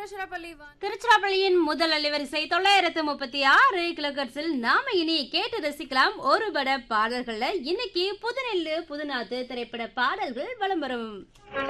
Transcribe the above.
திருச்சிராப்பள்ளியின் முதல் அலைவரிசை 936 கிலோஹெர்ட்ஸில் நாம இனி கேட்டு ரசிக்கலாம் ஒரு பட பாடல்கள்ல இன்னைக்கு புதுநெல்லு புதுநாத்து திரைப்பட பாடல்கள் வலம் வரும்.